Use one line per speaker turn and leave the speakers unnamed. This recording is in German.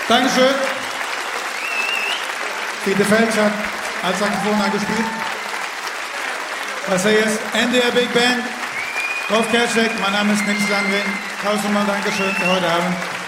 Dankeschön. Fiete Felsch hat als Saxophon gespielt. Das hier ist NDR Big Band. Rolf Kerschek, mein Name ist Nils Landgren. Tausendmal Dankeschön für heute Abend.